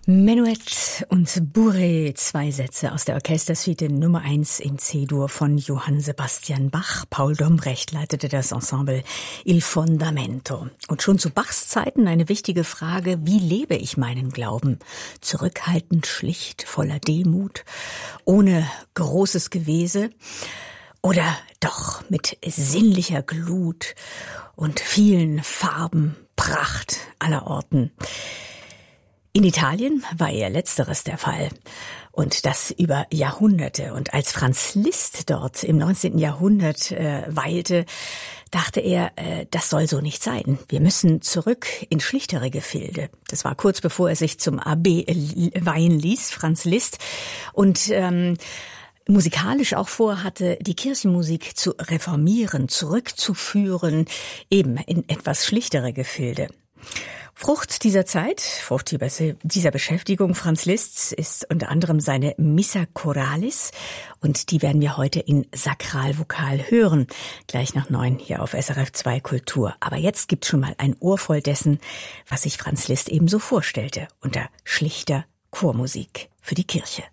Menuett und Bourrée, zwei Sätze aus der Orchestersuite Nummer 1 in C-Dur von Johann Sebastian Bach. Paul Dombrecht leitete das Ensemble Il Fondamento. Und schon zu Bachs Zeiten eine wichtige Frage: Wie lebe ich meinen Glauben? Zurückhaltend, schlicht, voller Demut, ohne großes Gewese? Oder doch mit sinnlicher Glut und vielen Farben, Pracht aller Orten? In Italien war eher Letzteres der Fall. Und das über Jahrhunderte. Und als Franz Liszt dort im 19. Jahrhundert weilte, dachte er, das soll so nicht sein. Wir müssen zurück in schlichtere Gefilde. Das war kurz bevor er sich zum Abbé weihen ließ, Franz Liszt. Und musikalisch auch vorhatte, die Kirchenmusik zu reformieren, zurückzuführen, eben in etwas schlichtere Gefilde. Frucht dieser Zeit, Frucht dieser Beschäftigung Franz Liszts ist unter anderem seine Missa Choralis, und die werden wir heute in Sakralvokal hören, gleich nach 9 hier auf SRF 2 Kultur. Aber jetzt gibt's schon mal ein Ohr voll dessen, was sich Franz Liszt eben so vorstellte, unter schlichter Chormusik für die Kirche.